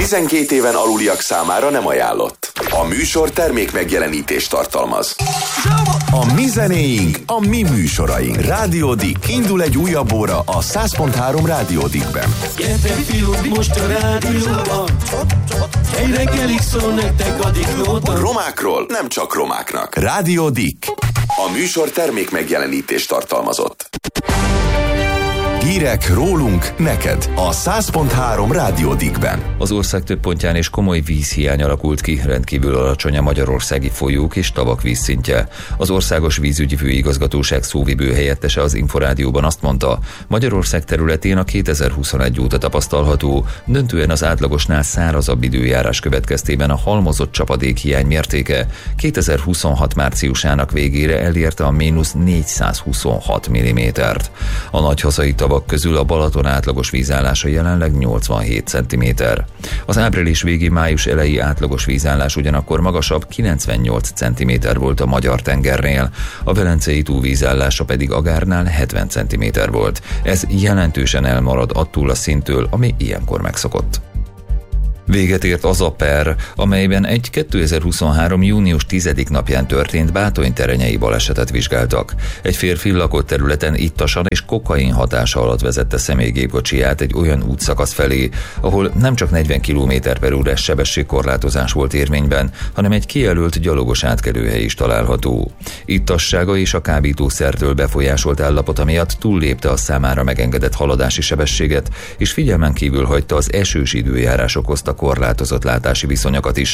12 éven aluliak számára nem ajánlott. A műsor termék megjelenítést tartalmaz. A mi zenéink, a mi műsoraink. Rádió Dick. Indul egy újabb óra a 100.3 Rádió Dickben. Gyertek fiúk, most a rádióban, egy reggelig szól nektek a Diklóban. Romákról nem csak romáknak. Rádió Dick. A műsor termék megjelenítést tartalmazott. Hírek rólunk neked a 100.3 Rádió Dickben. Az ország több pontján is komoly vízhiány alakult ki, rendkívül alacsony a magyarországi folyók és tavak vízszintje. Az Országos Vízügyi Főigazgatóság szóvivő helyettese az Inforádióban azt mondta, Magyarország területén a 2021 óta tapasztalható, döntően az átlagosnál szárazabb időjárás következtében a halmozott csapadékhiány mértéke 2026 márciusának végére elérte a -426 mm-t. A nagy hazai tavak közül a Balaton átlagos vízállása jelenleg 87 cm. Az április végi május eleji átlagos vízállás ugyanakkor magasabb 98 cm volt a Magyar-tengernél, a Velencei tó vízállása pedig Agárnál 70 cm volt. Ez jelentősen elmarad attól a szinttől, ami ilyenkor megszokott. Véget ért az a per, amelyben egy 2023. június 10. napján történt bátonyterenyei balesetet vizsgáltak. Egy férfi lakott területen ittasan és kokain hatása alatt vezette személygépkocsiját egy olyan útszakasz felé, ahol nem csak 40 km/h-es sebességkorlátozás volt érvényben, hanem egy kijelölt gyalogos átkelőhely is található. Ittassága és a kábítószertől befolyásolt állapota miatt túllépte a számára megengedett haladási sebességet, és figyelmen kívül hagyta az esős időjárás okozta korlátozott látási viszonyokat is.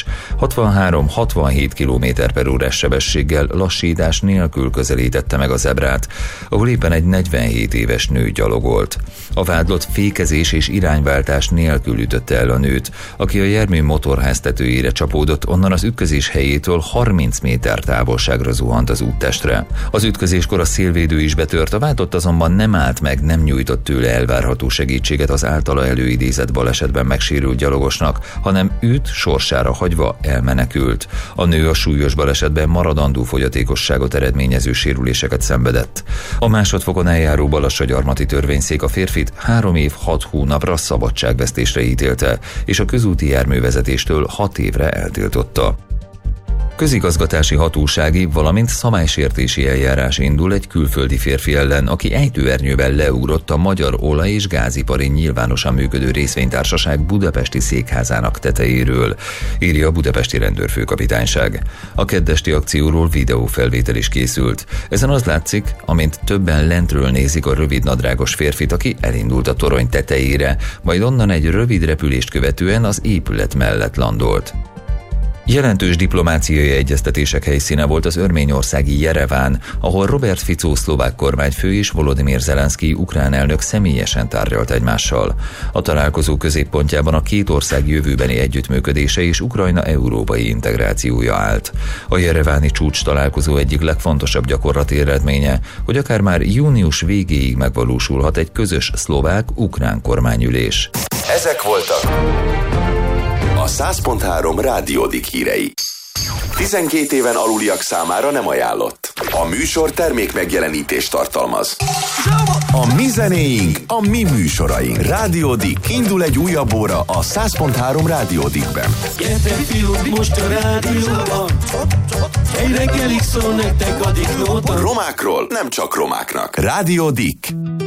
63-67 km/h-es sebességgel lassítás nélkül közelítette meg a zebrát, ahol éppen egy 47 éves nő gyalogolt. A vádlott fékezés és irányváltás nélkül ütötte el a nőt, aki a jármű motorháztetőjére csapódott, onnan az ütközés helyétől 30 méter távolságra zuhant az úttestre. Az ütközéskor a szélvédő is betört, a vádlott azonban nem állt meg, nem nyújtott tőle elvárható segítséget az általa előidézett balesetben megsérült gyalogosnak, hanem őt sorsára hagyva elmenekült. A nő a súlyos balesetben maradandó fogyatékosságot eredményező sérüléseket szenvedett. A másodfokon eljáró Balassagyarmati törvényszék a férfit 3 év 6 hónapra szabadságvesztésre ítélte, és a közúti járművezetéstől 6 évre eltiltotta. Közigazgatási hatósági, valamint szabálysértési eljárás indul egy külföldi férfi ellen, aki ejtőernyővel leugrott a Magyar Olaj- és Gázipari nyilvánosan működő részvénytársaság budapesti székházának tetejéről, írja a budapesti rendőrfőkapitányság. A keddesti akcióról videófelvétel is készült. Ezen az látszik, amint többen lentről nézik a rövidnadrágos férfit, aki elindult a torony tetejére, majd onnan egy rövid repülést követően az épület mellett landolt. Jelentős diplomáciai egyeztetések helyszíne volt az örményországi Jereván, ahol Robert Fico szlovák kormányfő és Volodymyr Zelenszky ukrán elnök személyesen tárgyalt egymással. A találkozó középpontjában a két ország jövőbeni együttműködése és Ukrajna európai integrációja állt. A jereváni csúcs találkozó egyik legfontosabb gyakorlati eredménye, hogy akár már június végéig megvalósulhat egy közös szlovák-ukrán kormányülés. Ezek voltak a 100.3 Rádió Dick hírei. 12 éven aluliak számára nem ajánlott. A műsor termék megjelenítést tartalmaz. A mi zenéink, a mi műsoraink. Rádió Dick. Indul egy újabb óra a 100.3 Rádió Dickben. Gyertek fiúk, most a rádióban, egy reggelig szól nektek a Diklóban. Romákról nem csak romáknak. Rádió Dick.